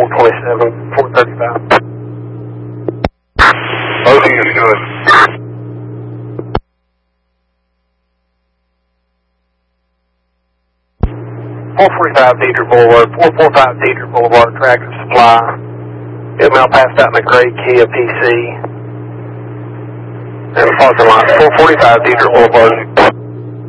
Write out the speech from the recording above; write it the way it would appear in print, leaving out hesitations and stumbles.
427, 435. Loading is good. 445 Dietrich Boulevard, 445 Dietrich Boulevard, Tractor Supply. Mail passed out in the gray Kia PC. And the parking lot, 445 Dietrich Boulevard.